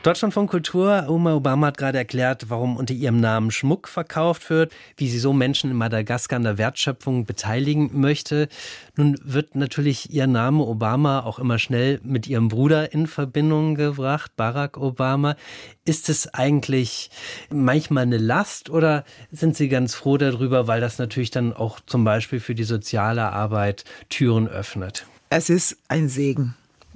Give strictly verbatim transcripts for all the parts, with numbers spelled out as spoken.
Deutschlandfunk Kultur. Uma Obama hat gerade erklärt, warum unter ihrem Namen Schmuck verkauft wird, wie sie so Menschen in Madagaskar an der Wertschöpfung beteiligen möchte. Nun wird natürlich ihr Name Obama auch immer schnell mit ihrem Bruder in Verbindung gebracht, Barack Obama. Ist es eigentlich manchmal eine Last oder sind Sie ganz froh darüber, weil das natürlich dann auch zum Beispiel für die soziale Arbeit Türen öffnet? Es ist ein Segen.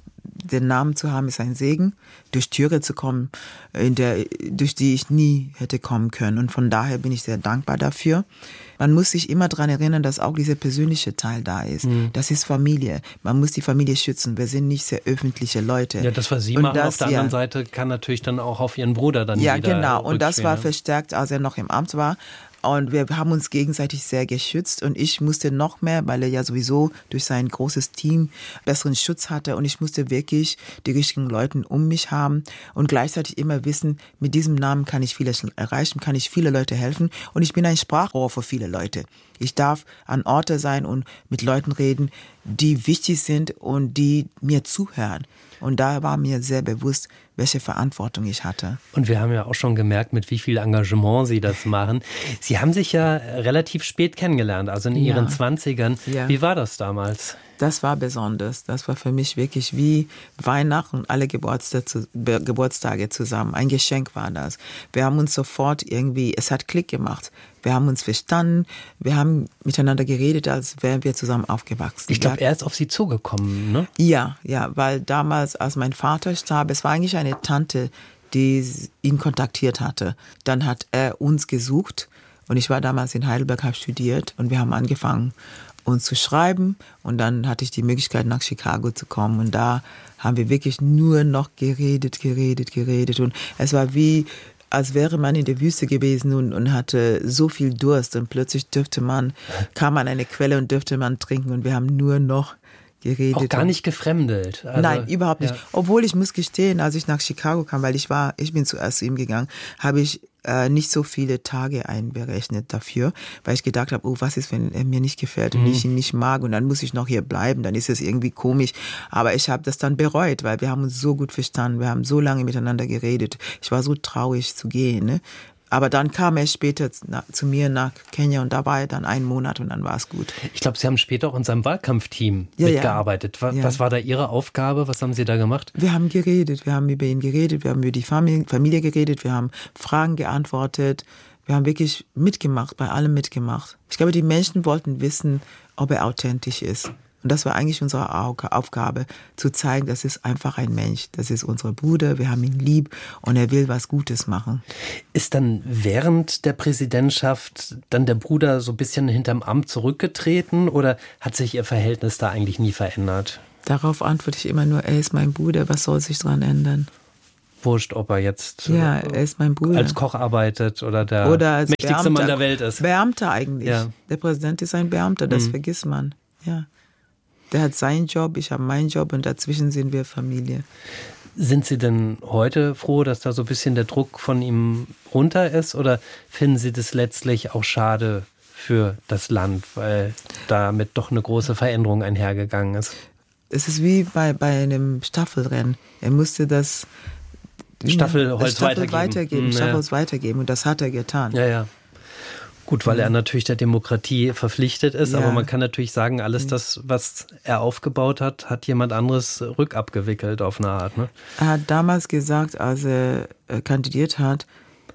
Den Namen zu haben ist ein Segen, durch Türe zu kommen, in der, durch die ich nie hätte kommen können. Und von daher bin ich sehr dankbar dafür. Man muss sich immer daran erinnern, dass auch dieser persönliche Teil da ist. Mhm. Das ist Familie. Man muss die Familie schützen. Wir sind nicht sehr öffentliche Leute. Ja, das, was Sie und machen, das, auf der anderen ja, Seite kann natürlich dann auch auf Ihren Bruder dann ja, wieder Ja, genau. Und das war ne? verstärkt, als er noch im Amt war. Und wir haben uns gegenseitig sehr geschützt und ich musste noch mehr, weil er ja sowieso durch sein großes Team besseren Schutz hatte und ich musste wirklich die richtigen Leute um mich haben und gleichzeitig immer wissen, mit diesem Namen kann ich vieles erreichen, kann ich viele Leute helfen und ich bin ein Sprachrohr für viele Leute. Ich darf an Orte sein und mit Leuten reden, die wichtig sind und die mir zuhören. Und da war mir sehr bewusst, welche Verantwortung ich hatte. Und wir haben ja auch schon gemerkt, mit wie viel Engagement Sie das machen. Sie haben sich ja relativ spät kennengelernt, also in Ihren ja. zwanzigern. Ja. Wie war das damals? Das war besonders. Das war für mich wirklich wie Weihnachten und alle Geburtstage, Geburtstage zusammen. Ein Geschenk war das. Wir haben uns sofort irgendwie, es hat Klick gemacht. Wir haben uns verstanden, wir haben miteinander geredet, als wären wir zusammen aufgewachsen. Ich glaube, er ist auf Sie zugekommen, ne? Ja, ja, weil damals, als mein Vater starb, es war eigentlich eine Tante, die ihn kontaktiert hatte. Dann hat er uns gesucht und ich war damals in Heidelberg, habe studiert und wir haben angefangen, uns zu schreiben und dann hatte ich die Möglichkeit, nach Chicago zu kommen und da haben wir wirklich nur noch geredet, geredet, geredet und es war wie, als wäre man in der Wüste gewesen und, und hatte so viel Durst und plötzlich dürfte man, kam man an eine Quelle und dürfte man trinken und wir haben nur noch geredet. Auch gar nicht gefremdelt? Also, nein, überhaupt nicht. Ja. Obwohl ich muss gestehen, als ich nach Chicago kam, weil ich war, ich bin zuerst zu ihm gegangen, habe ich äh, nicht so viele Tage einberechnet dafür, weil ich gedacht habe, oh, was ist, wenn er mir nicht gefällt und mhm. ich ihn nicht mag und dann muss ich noch hier bleiben, dann ist es irgendwie komisch. Aber ich habe das dann bereut, weil wir haben uns so gut verstanden, wir haben so lange miteinander geredet. Ich war so traurig zu gehen, ne? Aber dann kam er später zu mir nach Kenia und da war er dann einen Monat und dann war es gut. Ich glaube, Sie haben später auch in seinem Wahlkampfteam ja, mitgearbeitet. Was, ja. was war da Ihre Aufgabe? Was haben Sie da gemacht? Wir haben geredet, wir haben über ihn geredet, wir haben über die Familie, Familie geredet, wir haben Fragen geantwortet. Wir haben wirklich mitgemacht, bei allem mitgemacht. Ich glaube, die Menschen wollten wissen, ob er authentisch ist. Und das war eigentlich unsere Aufgabe, zu zeigen, das ist einfach ein Mensch, das ist unser Bruder, wir haben ihn lieb und er will was Gutes machen. Ist dann während der Präsidentschaft dann der Bruder so ein bisschen hinterm Amt zurückgetreten oder hat sich Ihr Verhältnis da eigentlich nie verändert? Darauf antworte ich immer nur, er ist mein Bruder, was soll sich daran ändern? Wurscht, ob er jetzt ja, er ist mein Bruder. als Koch arbeitet oder der oder als mächtigste Beamter, Mann der Welt ist. Beamter eigentlich. Ja. Der Präsident ist ein Beamter, das mhm. vergisst man. Ja. Der hat seinen Job, ich habe meinen Job und dazwischen sind wir Familie. Sind Sie denn heute froh, dass da so ein bisschen der Druck von ihm runter ist oder finden Sie das letztlich auch schade für das Land, weil damit doch eine große Veränderung einhergegangen ist? Es ist wie bei, bei einem Staffelrennen. Er musste das Staffelholz Staffel weitergeben. weitergeben, hm, Staffelholz ja. weitergeben und das hat er getan. Ja, ja. Gut, weil er natürlich der Demokratie verpflichtet ist, ja. aber man kann natürlich sagen, alles das, was er aufgebaut hat, hat jemand anderes rückabgewickelt auf eine Art. Ne? Er hat damals gesagt, als er kandidiert hat,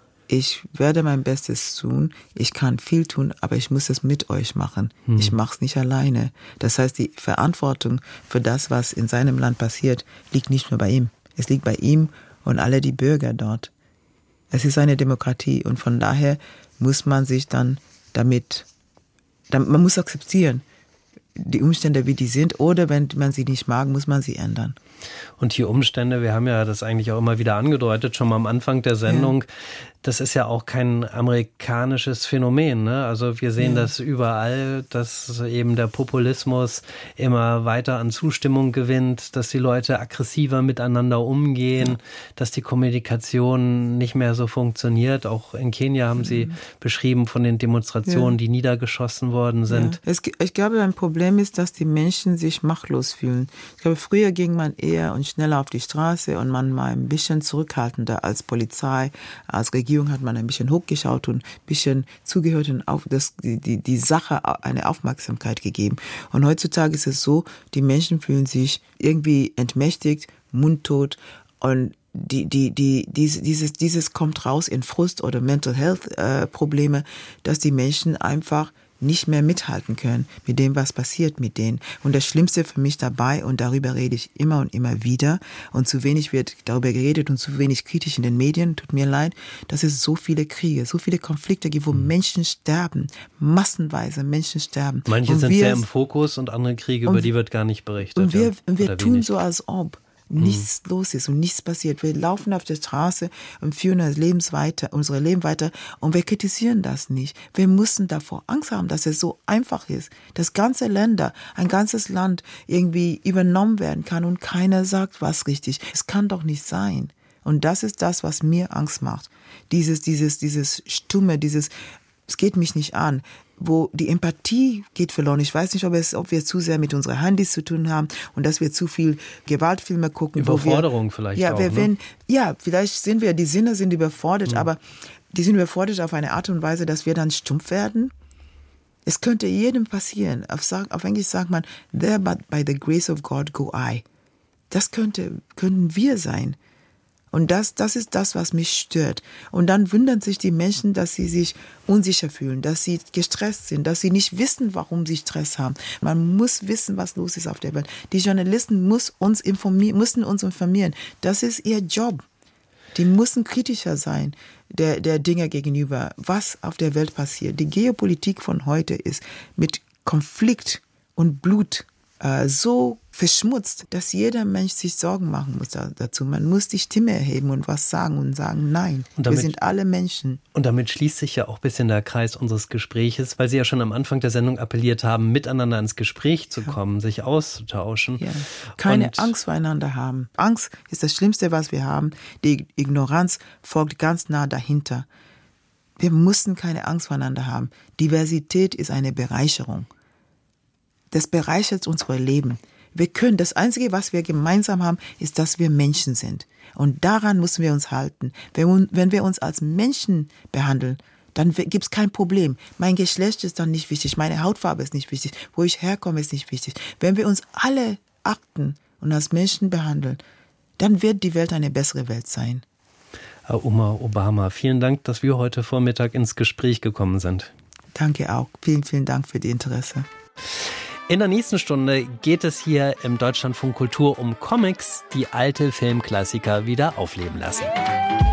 ich werde mein Bestes tun, ich kann viel tun, aber ich muss es mit euch machen. Hm. Ich mache es nicht alleine. Das heißt, die Verantwortung für das, was in seinem Land passiert, liegt nicht nur bei ihm. Es liegt bei ihm und alle die Bürger dort. Es ist eine Demokratie und von daher muss man sich dann damit, man muss akzeptieren, die Umstände, wie die sind, oder wenn man sie nicht mag, muss man sie ändern. Und die Umstände, wir haben ja das eigentlich auch immer wieder angedeutet, schon mal am Anfang der Sendung, ja. das ist ja auch kein amerikanisches Phänomen, ne? Also wir sehen ja. das überall, dass eben der Populismus immer weiter an Zustimmung gewinnt, dass die Leute aggressiver miteinander umgehen, ja. dass die Kommunikation nicht mehr so funktioniert. Auch in Kenia haben Sie mhm. beschrieben von den Demonstrationen, ja. die niedergeschossen worden sind. Ja. Es, ich glaube, ein Problem Problem ist, dass die Menschen sich machtlos fühlen. Ich glaube, früher ging man eher und schneller auf die Straße und man war ein bisschen zurückhaltender als Polizei. Als Regierung hat man ein bisschen hochgeschaut und ein bisschen zugehört und auf das, die, die, die Sache eine Aufmerksamkeit gegeben. Und heutzutage ist es so, die Menschen fühlen sich irgendwie entmächtigt, mundtot und Die, die, die, dieses, dieses, dieses kommt raus in Frust oder Mental Health äh, Probleme, dass die Menschen einfach nicht mehr mithalten können mit dem, was passiert mit denen. Und das Schlimmste für mich dabei, und darüber rede ich immer und immer wieder, und zu wenig wird darüber geredet und zu wenig kritisch in den Medien, tut mir leid, dass es so viele Kriege, so viele Konflikte gibt, wo mhm. Menschen sterben, massenweise Menschen sterben. Manche und sind wir, sehr im Fokus und andere Kriege, über die wird gar nicht berichtet. Und wir, ja, und wir tun wenig. so, als ob nichts mhm. los ist und nichts passiert. Wir laufen auf der Straße und führen unser Leben weiter, unsere Leben weiter und wir kritisieren das nicht. Wir müssen davor Angst haben, dass es so einfach ist, dass ganze Länder, ein ganzes Land irgendwie übernommen werden kann und keiner sagt, was richtig. Es kann doch nicht sein. Und das ist das, was mir Angst macht. Dieses, dieses, dieses Stumme, dieses, es geht mich nicht an, wo die Empathie geht verloren. Ich weiß nicht, ob, es, ob wir zu sehr mit unseren Handys zu tun haben und dass wir zu viel Gewaltfilme gucken. Überforderung wo wir, vielleicht ja, auch. Wir, Ne? wenn, ja, vielleicht sind wir, die Sinne sind überfordert, mhm. aber die sind überfordert auf eine Art und Weise, dass wir dann stumpf werden. Es könnte jedem passieren. Auf, auf Englisch sagt man, there but by the grace of God go I. Das könnte, könnten wir sein. Und das, das ist das, was mich stört. Und dann wundern sich die Menschen, dass sie sich unsicher fühlen, dass sie gestresst sind, dass sie nicht wissen, warum sie Stress haben. Man muss wissen, was los ist auf der Welt. Die Journalisten muss uns informieren, müssen uns informieren. Das ist ihr Job. Die müssen kritischer sein der, der Dinge gegenüber, was auf der Welt passiert. Die Geopolitik von heute ist mit Konflikt und Blut äh, so verschmutzt, dass jeder Mensch sich Sorgen machen muss dazu. Man muss die Stimme erheben und was sagen und sagen, nein, damit, wir sind alle Menschen. Und damit schließt sich ja auch ein bisschen der Kreis unseres Gespräches, weil Sie ja schon am Anfang der Sendung appelliert haben, miteinander ins Gespräch zu kommen, ja. sich auszutauschen. Ja. Keine und Angst voreinander haben. Angst ist das Schlimmste, was wir haben. Die Ignoranz folgt ganz nah dahinter. Wir müssen keine Angst voreinander haben. Diversität ist eine Bereicherung. Das bereichert unser Leben. Wir können, das Einzige, was wir gemeinsam haben, ist, dass wir Menschen sind. Und daran müssen wir uns halten. Wenn, wenn wir uns als Menschen behandeln, dann gibt es kein Problem. Mein Geschlecht ist dann nicht wichtig, meine Hautfarbe ist nicht wichtig, wo ich herkomme ist nicht wichtig. Wenn wir uns alle achten und als Menschen behandeln, dann wird die Welt eine bessere Welt sein. Herr Umar Obama, vielen Dank, dass wir heute Vormittag ins Gespräch gekommen sind. Danke auch. Vielen, vielen Dank für die Interesse. In der nächsten Stunde geht es hier im Deutschlandfunk Kultur um Comics, die alte Filmklassiker wieder aufleben lassen.